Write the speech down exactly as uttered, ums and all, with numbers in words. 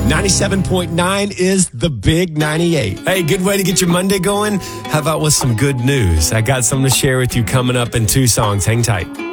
ninety-seven point nine is the Big ninety-eight. Hey, good way to get your Monday going? How about with some good news? I got something to share with you coming up in two songs. Hang tight.